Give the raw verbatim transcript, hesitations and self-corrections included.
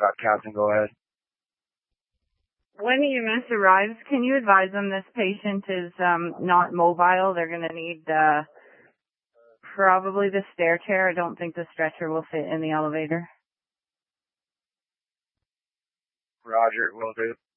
Uh, Captain, go ahead. When E M S arrives, can you advise them this patient is um, not mobile? They're going to need uh, probably the stair chair. I don't think the stretcher will fit in the elevator. Roger, will do.